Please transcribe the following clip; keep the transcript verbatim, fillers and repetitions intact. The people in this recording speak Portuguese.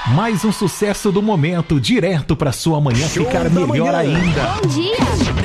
Mais um sucesso do momento, direto pra sua manhã Show ficar da melhor manhã. ainda. Bom dia!